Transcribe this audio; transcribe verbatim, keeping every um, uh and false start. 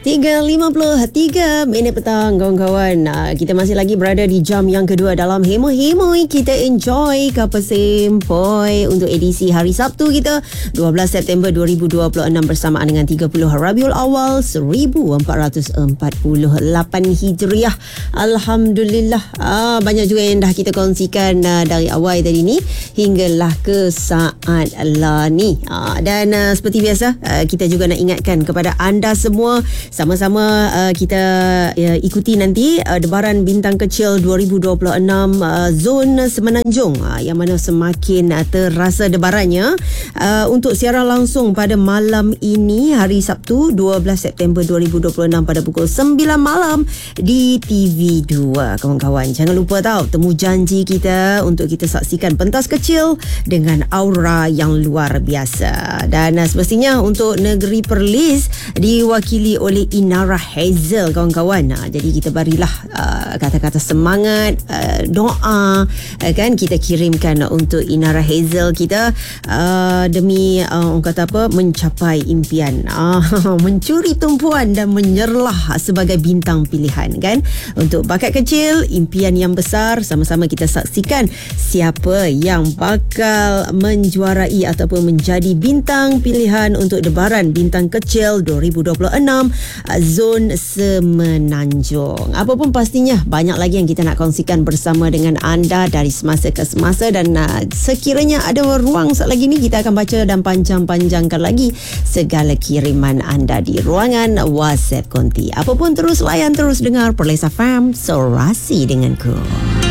tiga lima puluh tiga minit petang, kawan-kawan. Uh, kita masih lagi berada di jam yang kedua dalam Hemoi-Hemoi. Kita enjoy Kapal Sempoi untuk edisi hari Sabtu kita dua belas September dua ribu dua puluh enam bersamaan dengan tiga puluh Rabiul Awal seribu empat ratus empat puluh lapan Hijriah. Alhamdulillah. Uh, banyak juga yang dah kita kongsikan uh, dari awal tadi ni hinggalah ke saat lah ni. Uh, dan uh, seperti biasa, uh, kita juga nak ingatkan kepada anda semua, sama-sama uh, kita uh, ikuti nanti uh, Debaran Bintang Kecil dua ribu dua puluh enam uh, Zon Semenanjung, uh, yang mana semakin uh, terasa debarannya uh, untuk siaran langsung pada malam ini, hari Sabtu dua belas September dua ribu dua puluh enam pada pukul sembilan malam di T V dua. Kawan-kawan, jangan lupa tahu temu janji kita untuk kita saksikan pentas kecil dengan aura yang luar biasa. Dan uh, semestinya untuk Negeri Perlis diwakili oleh Inara Hazel, kawan-kawan. Ha, jadi kita berilah uh, kata-kata semangat, uh, doa, uh, kan kita kirimkan untuk Inara Hazel kita uh, demi uh, orang kata apa, mencapai impian, uh, mencuri tumpuan dan menyerlah sebagai bintang pilihan, kan. Untuk bakat kecil, impian yang besar, sama-sama kita saksikan siapa yang bakal menjuarai ataupun menjadi bintang pilihan untuk Debaran Bintang Kecil dua ribu dua puluh enam Zon Semenanjung. Apapun pastinya, banyak lagi yang kita nak kongsikan bersama dengan anda dari semasa ke semasa. Dan uh, sekiranya ada ruang saat lagi ni, kita akan baca dan panjang-panjangkan lagi segala kiriman anda di ruangan WhatsApp Konti. Apapun, terus layan, terus dengar Perlis F M, Sorasi denganku.